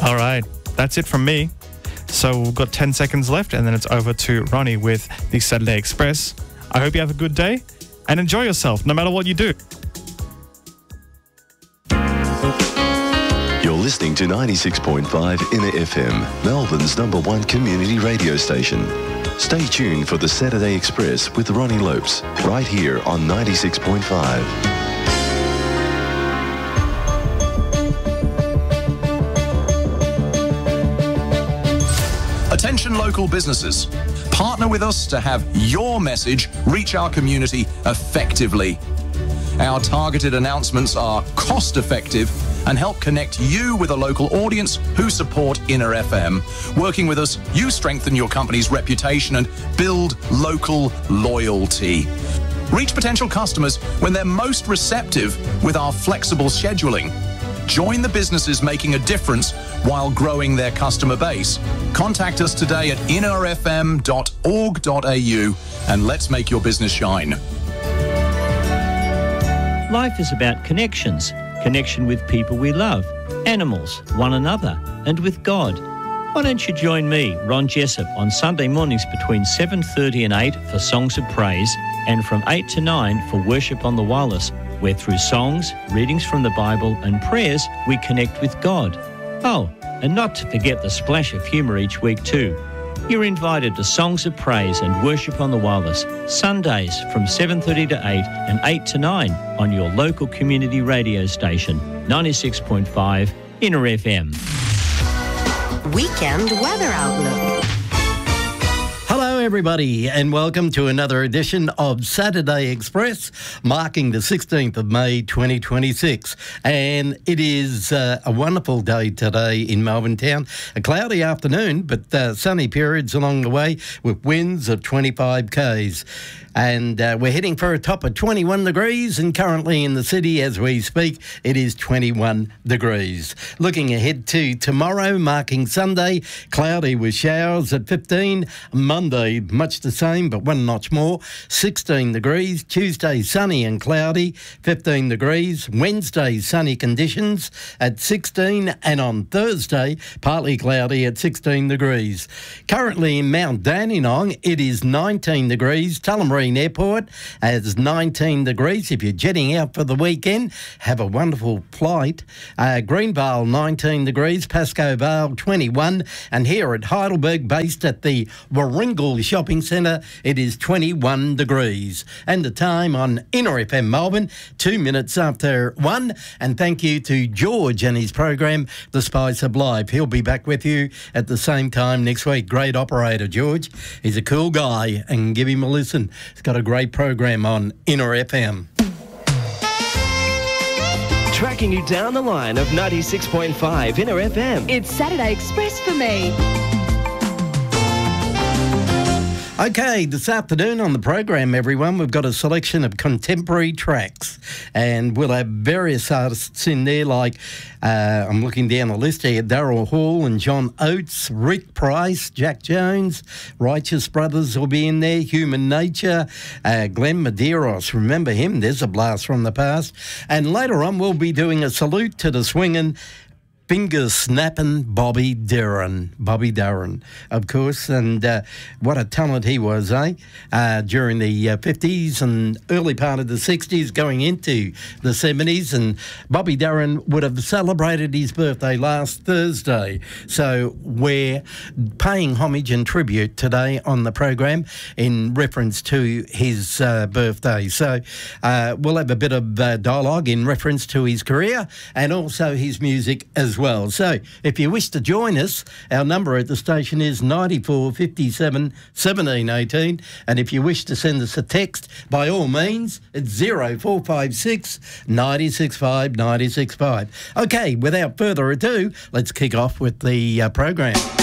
All right, that's it from me. So we've got 10 seconds left and then it's over to Ronnie with the Saturday Express. I hope you have a good day and enjoy yourself no matter what you do. You're listening to 96.5 Inner FM, Melbourne's #1 community radio station. Stay tuned for the Saturday Express with Ronnie Lopes, right here on 96.5. Attention local businesses. Partner with us to have your message reach our community effectively. Our targeted announcements are cost effective and help connect you with a local audience who support Inner FM. Working with us, you strengthen your company's reputation and build local loyalty. Reach potential customers when they're most receptive with our flexible scheduling. Join the businesses making a difference while growing their customer base. Contact us today at innerfm.org.au and let's make your business shine. Life is about connections. Connection with people we love, animals, one another, and with God. Why don't you join me, Ron Jessup, on Sunday mornings between 7:30 and 8 for Songs of Praise and from 8 to 9 for Worship on the Wireless, where through songs, readings from the Bible and prayers, we connect with God. Oh, and not to forget the splash of humour each week too. You're invited to Songs of Praise and Worship on the Wireless, Sundays from 7:30 to 8 and 8 to 9 on your local community radio station, 96.5 Inner FM. Weekend weather outlook. Hello everybody and welcome to another edition of Saturday Express, marking the 16th of May 2026. And it is a wonderful day today in Melbourne town. A cloudy afternoon but sunny periods along the way with winds of 25 k's. And we're heading for a top of 21 degrees and currently in the city as we speak it is 21 degrees. Looking ahead to tomorrow, marking Sunday, cloudy with showers at 15. Monday much the same but one notch more, 16 degrees. Tuesday sunny and cloudy, 15 degrees. Wednesday sunny conditions at 16 and on Thursday partly cloudy at 16 degrees. Currently in Mount Dandenong it is 19 degrees. Tullamarine Airport has 19 degrees. If you're jetting out for the weekend, have a wonderful flight. Greenvale 19 degrees, Pascoe Vale 21, and here at Heidelberg, based at the Warringal Shopping Centre, it is 21 degrees. And the time on Inner FM Melbourne, 2 minutes after 1. And thank you to George and his program, The Spice of Life. He'll be back with you at the same time next week. Great operator, George. He's a cool guy and give him a listen. He's got a great program on Inner FM. Tracking you down the line of 96.5 Inner FM. It's Saturday Express for me. Okay, this afternoon on the program, everyone, we've got a selection of contemporary tracks and we'll have various artists in there like, I'm looking down the list here, Daryl Hall and John Oates, Rick Price, Jack Jones, Righteous Brothers will be in there, Human Nature, Glenn Medeiros, remember him, there's a blast from the past. And later on we'll be doing a salute to the swinging, finger-snapping Bobby Darin, of course, and what a talent he was, during the 50s and early part of the 60s, going into the 70s, and Bobby Darin would have celebrated his birthday last Thursday, so we're paying homage and tribute today on the program in reference to his birthday. So we'll have a bit of dialogue in reference to his career and also his music as well. So if you wish to join us, our number at the station is 94 57 17 18, and if you wish to send us a text, by all means, it's 0456 965 965. Okay, without further ado, let's kick off with the program.